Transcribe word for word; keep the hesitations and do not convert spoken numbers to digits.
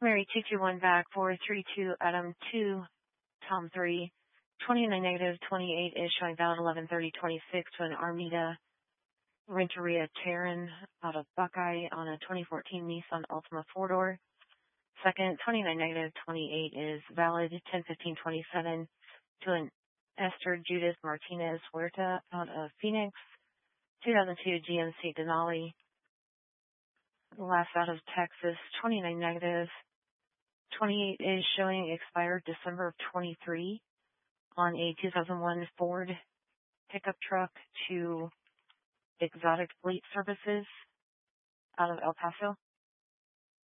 Mary two two one back, four three two, Adam two, Tom three, twenty-nine negative, twenty-eight is showing valid eleven thirty twenty-six to an Armida Renteria Terran out of Buckeye on a twenty fourteen Nissan Altima four-door. Second, twenty-nine negative, twenty-eight is valid ten fifteen twenty-seven to an Esther Judith Martinez Huerta out of Phoenix, two thousand two G M C Denali. Last out of Texas, twenty-nine negative, twenty-eight is showing expired December of twenty-three on a two thousand one Ford pickup truck to Exotic Fleet Services out of El Paso.